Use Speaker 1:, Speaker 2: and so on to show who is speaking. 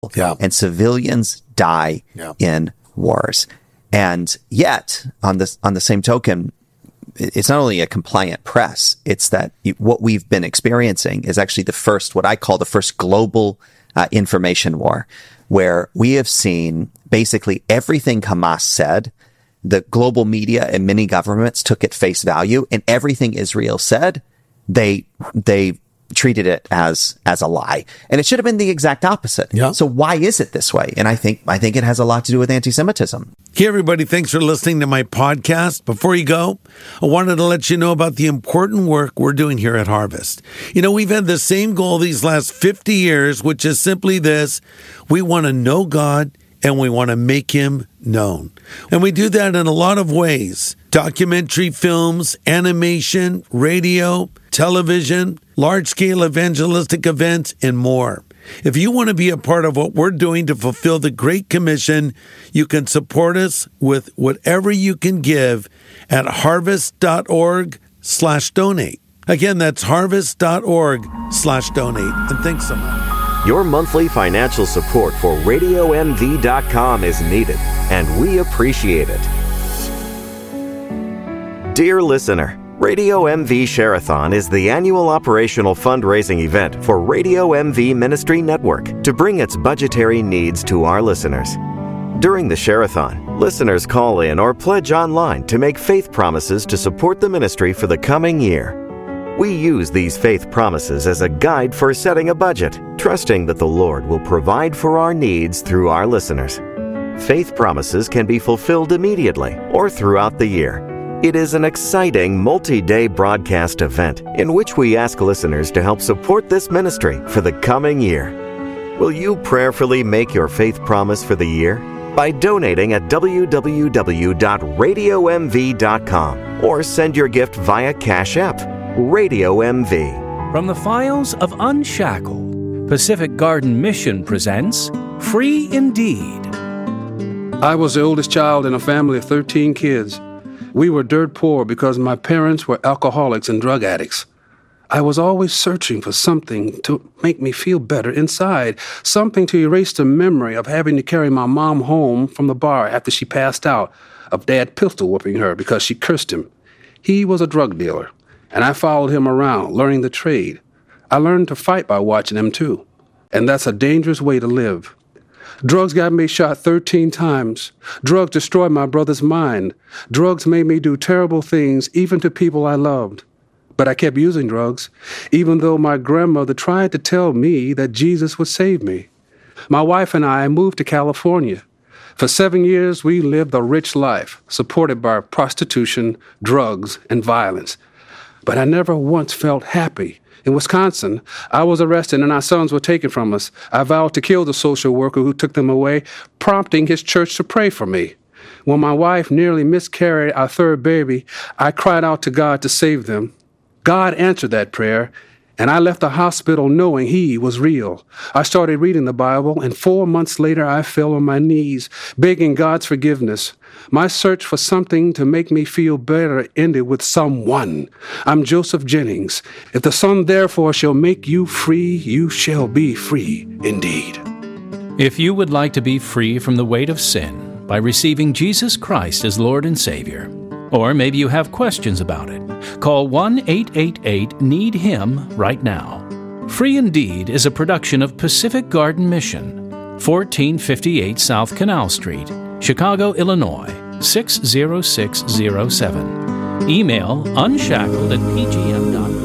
Speaker 1: Yeah.
Speaker 2: And civilians die in wars. And yet, on the same token, it's not only a compliant press, it's that what we've been experiencing is actually what I call the first global information war, where we have seen basically everything Hamas said, the global media and many governments took at face value, and everything Israel said, they treated it as a lie. And it should have been the exact opposite.
Speaker 1: Yeah.
Speaker 2: So why is it this way? And I think it has a lot to do with anti-Semitism.
Speaker 1: Hey, everybody. Thanks for listening to my podcast. Before you go, I wanted to let you know about the important work we're doing here at Harvest. We've had the same goal these last 50 years, which is simply this. We want to know God and we want to make him known. And we do that in a lot of ways. Documentary films, animation, radio, television, large-scale evangelistic events, and more. If you want to be a part of what we're doing to fulfill the Great Commission, you can support us with whatever you can give at harvest.org/donate. Again, that's harvest.org/donate. And thanks so much.
Speaker 3: Your monthly financial support for RadioMV.com is needed, and we appreciate it. Dear listener, Radio MV Share-a-thon is the annual operational fundraising event for Radio MV Ministry Network to bring its budgetary needs to our listeners. During the Share-a-thon, listeners call in or pledge online to make faith promises to support the ministry for the coming year. We use these faith promises as a guide for setting a budget, trusting that the Lord will provide for our needs through our listeners. Faith promises can be fulfilled immediately or throughout the year. It is an exciting multi-day broadcast event in which we ask listeners to help support this ministry for the coming year. Will you prayerfully make your faith promise for the year? By donating at www.radiomv.com or send your gift via Cash App. Radio MV.
Speaker 4: From the files of Unshackled, Pacific Garden Mission presents Free Indeed.
Speaker 5: I was the oldest child in a family of 13 kids. We were dirt poor because my parents were alcoholics and drug addicts. I was always searching for something to make me feel better inside, something to erase the memory of having to carry my mom home from the bar after she passed out, of Dad pistol whipping her because she cursed him. He was a drug dealer, and I followed him around, learning the trade. I learned to fight by watching him, too. And that's a dangerous way to live. Drugs got me shot 13 times. Drugs destroyed my brother's mind. Drugs made me do terrible things, even to people I loved. But I kept using drugs, even though my grandmother tried to tell me that Jesus would save me. My wife and I moved to California. For 7 years, we lived a rich life, supported by prostitution, drugs, and violence. But I never once felt happy. In Wisconsin, I was arrested and our sons were taken from us. I vowed to kill the social worker who took them away, prompting his church to pray for me. When my wife nearly miscarried our third baby, I cried out to God to save them. God answered that prayer, and I left the hospital knowing He was real. I started reading the Bible, and 4 months later I fell on my knees, begging God's forgiveness. My search for something to make me feel better ended with someone. I'm Joseph Jennings. If the Son therefore shall make you free, you shall be free indeed.
Speaker 4: If you would like to be free from the weight of sin by receiving Jesus Christ as Lord and Savior, or maybe you have questions about it, call 1-888-NEED-HIM right now. Free Indeed is a production of Pacific Garden Mission, 1458 South Canal Street, Chicago, Illinois, 60607. Email unshackled@pgm.com.